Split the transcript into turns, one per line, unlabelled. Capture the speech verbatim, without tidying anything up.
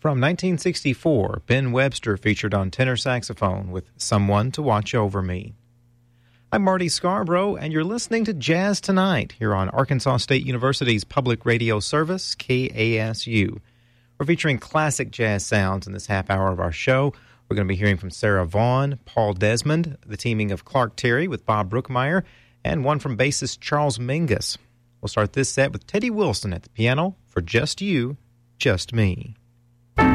From nineteen sixty-four, Ben Webster featured on tenor saxophone with Someone to Watch Over Me. I'm Marty Scarborough, and you're listening to Jazz Tonight here on Arkansas State University's public radio service, K A S U. We're featuring classic jazz sounds in this half hour of our show. We're going to be hearing from Sarah Vaughan, Paul Desmond, the teaming of Clark Terry with Bob Brookmeyer, and one from bassist Charles Mingus. We'll start this set with Teddy Wilson at the piano for Just You, Just Me.